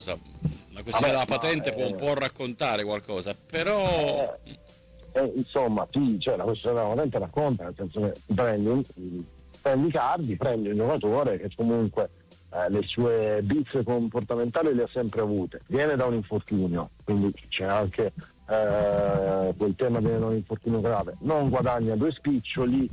La questione della patente può raccontare qualcosa, però insomma, cioè, la questione della patente racconta, nel senso che prendi Cardi, prendi un giocatore che comunque le sue bizze comportamentali le ha sempre avute, viene da un infortunio, quindi c'è anche quel tema di un infortunio grave, non guadagna due spiccioli,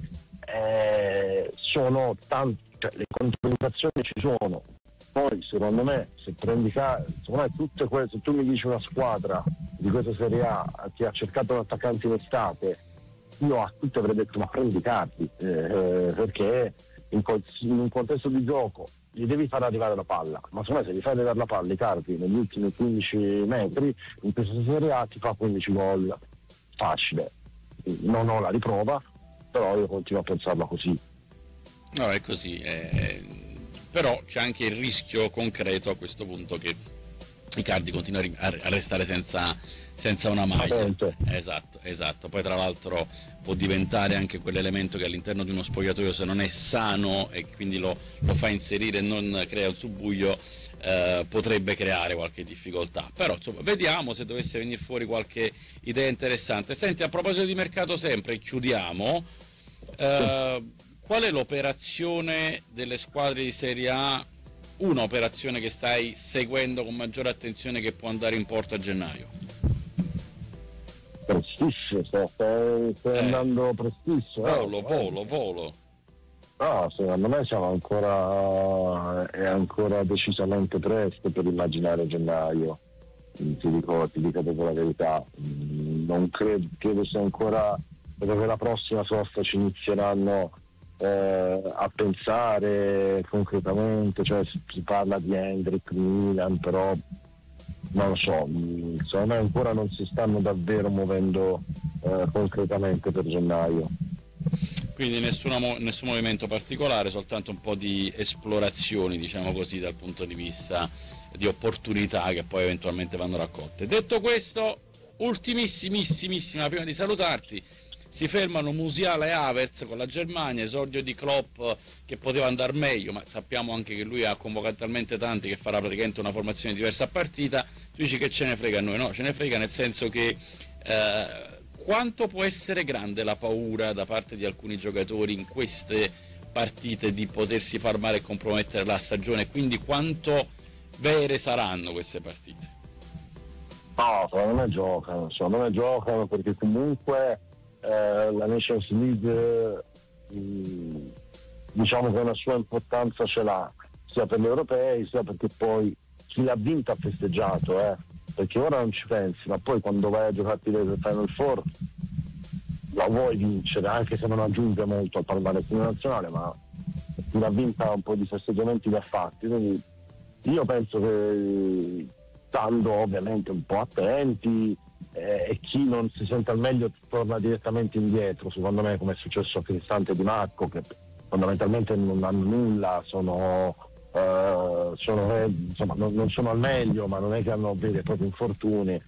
sono tante, cioè, le controindicazioni ci sono. Poi secondo me se prendi secondo me tutte queste, se tu mi dici una squadra di questa Serie A che ha cercato un attaccante in estate, io a tutti avrei detto ma prendi Cardi, perché in un contesto di gioco gli devi far arrivare la palla, ma secondo me se gli fai arrivare la palla Cardi negli ultimi 15 metri in questa Serie A ti fa 15 gol facile. Non ho la riprova, però io continuo a pensarla così. No, è così, però c'è anche il rischio concreto a questo punto che Icardi continua a restare senza una maglia. Esatto, poi tra l'altro può diventare anche quell'elemento che all'interno di uno spogliatoio, se non è sano e quindi lo fa inserire e non crea il subbuglio, potrebbe creare qualche difficoltà. Però insomma, vediamo se dovesse venire fuori qualche idea interessante. Senti, a proposito di mercato sempre, chiudiamo, qual è l'operazione delle squadre di Serie A, una operazione che stai seguendo con maggiore attenzione che può andare in porto a gennaio? Prestissimo, stai andando prestissimo. Volo. No, secondo me è ancora decisamente presto per immaginare gennaio. Ti dico proprio la verità. Non credo sia ancora, perché la prossima sosta ci inizieranno a pensare concretamente, cioè si parla di Hendrick, Milan, però non lo so, secondo me ancora non si stanno davvero muovendo concretamente per gennaio. Quindi nessun movimento particolare, soltanto un po' di esplorazioni, diciamo così, dal punto di vista di opportunità che poi eventualmente vanno raccolte. Detto questo, ultimissimissima prima di salutarti, si fermano Musiala e Havertz con la Germania, esordio di Klopp che poteva andare meglio, ma sappiamo anche che lui ha convocato talmente tanti che farà praticamente una formazione diversa a partita. Tu dici che ce ne frega a noi? No, ce ne frega nel senso che quanto può essere grande la paura da parte di alcuni giocatori in queste partite di potersi far male e compromettere la stagione, quindi quanto vere saranno queste partite? No, secondo me giocano perché comunque la Nations League diciamo che una sua importanza ce l'ha sia per gli europei sia perché poi chi l'ha vinta ha festeggiato, perché ora non ci pensi, ma poi quando vai a giocarti le Final Four la vuoi vincere, anche se non aggiunge molto al palmarès nazionale, ma chi l'ha vinta un po' di festeggiamenti li ha fatti, quindi io penso che stando ovviamente un po' attenti, e chi non si sente al meglio torna direttamente indietro, secondo me, come è successo a Cristante e Di Marco, che fondamentalmente non hanno nulla, insomma, non sono al meglio, ma non è che hanno veri e propri infortuni.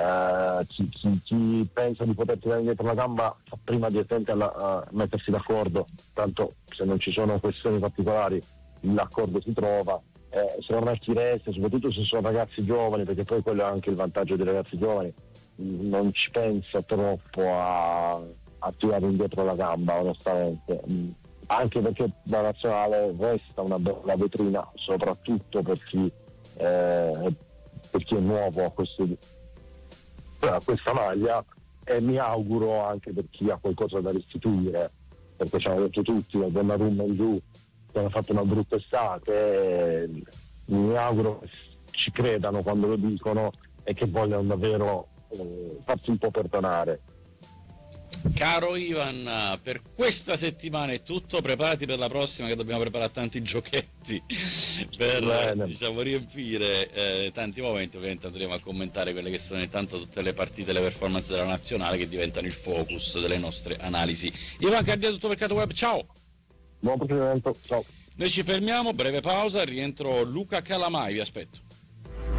Chi pensa di poter tirare indietro la gamba fa prima direttamente a mettersi d'accordo, tanto se non ci sono questioni particolari l'accordo si trova. Secondo me chi resta, soprattutto se sono ragazzi giovani, perché poi quello è anche il vantaggio dei ragazzi giovani, non ci pensa troppo a tirare indietro la gamba, onestamente, anche perché la nazionale resta una bella vetrina, soprattutto per chi è nuovo a questa maglia, e mi auguro anche per chi ha qualcosa da restituire, perché ci hanno detto tutti la Donnarumma in giù che hanno fatto una brutta estate, mi auguro che ci credano quando lo dicono e che vogliano davvero farsi un po' perdonare. Caro Ivan, per questa settimana è tutto, preparati per la prossima che dobbiamo preparare tanti giochetti per diciamo, riempire tanti momenti. Ovviamente andremo a commentare quelle che sono intanto tutte le partite, le performance della nazionale che diventano il focus delle nostre analisi. Ivan Cardia, tutto Mercato Web, ciao! Buon procedimento, ciao! Noi ci fermiamo, breve pausa, rientro Luca Calamai, vi aspetto.